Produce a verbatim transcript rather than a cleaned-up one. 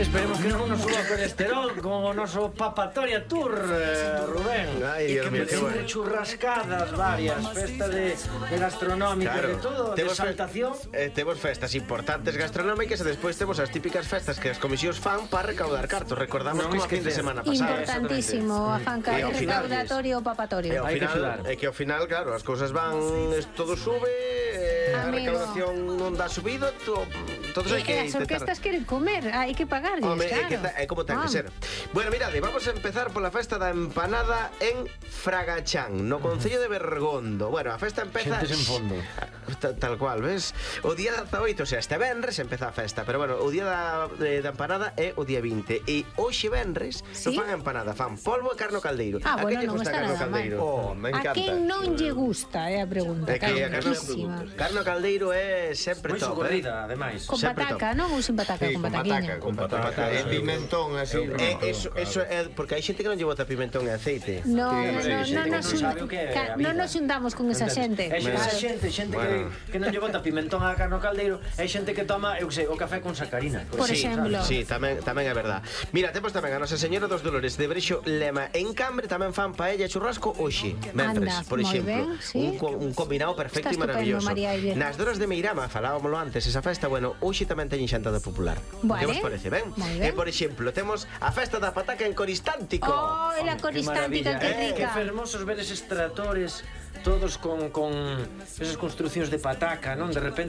Esperemos que non nos suba o colesterol con o noso Papatoria Tour, eh, Rubén. Ai, Dios mío, qué bueno. Churrascadas varias, festa de, de gastronómica, Claro. de todo, de Temos fe- exaltación. eh, Temos festas importantes gastronómicas e despois temos as típicas festas que as comisións fan para recaudar cartos. Recordamos Non como a fin de esquecer. semana pasada. Importantísimo, a fanca E ao final- recaudatorio E o papatorio. ao Hai que final, axudar. é que ao final, claro, as cousas van, es- todo sube, eh, a Amigo. recaudación non dá subido, to, todos hai que E as orquestas queren comer, hai que pagarles, Home, é, que claro. ta- é como ten que Ah. ser. Bueno, mirade, vamos a empezar pola festa da empanada en Fragachán, no concello de Bergondo. Bueno, a festa empeza Xentes en fondo. Ta- Tal cual, ves? O día dezaoito, o sea, este venres empeza a festa. Pero bueno, o día da, de, da empanada é o día vinte. E hoxe venres non Sí? fan empanada, fan polvo e carne ao caldeiro. Ah, A bueno, que lle non gusta está carne ao nada mal. caldeiro? Oh, me A encanta. quen non lle gusta, é a pregunta. É que a claro, carne, riquísima. carne ao caldeiro é sempre Moi top, socorrida, ademais. Con Sempre pataca, non? Ou sin pataca, Sí, con con pataquiña. pataca, con pataca. E pimentón así. eh? É, eso, eso é porque hai xente que non lle bota pimentón e aceite. No, Sí, no, sí, no, sí, no, sí, nos non un- sabe o que é ca- a non vida. nos juntamos con esa xente. É Claro. esa xente, xente Bueno. que, que non lle bota pimentón á carne ao caldeiro, é xente que toma, eu que sei, o café con sacarina. Por Sí, exemplo. Sí, tamén, tamén é verdad. Mira, temos tamén a Nosa Señora dos Dolores de Brexo Lema en Cambre, tamén fan paella e churrasco hoxe, mentres, Anda, por moi exemplo. ben, sí. Un, co- un combinado perfecto Está e estupendo, maravilloso. María Aire. Nas Doras de Meirama, falábamoslo antes, esa festa, bueno, hoxe tamén teñen xantada popular. Vale. Que vos parece, ben? Moi ben. E, por exemplo, temos a festa da pataca en Coristántico. Oh, la coristántica, que eh, Que rica. fermosos ver eses tratores todos con, con esas construccións de pataca, non? De repente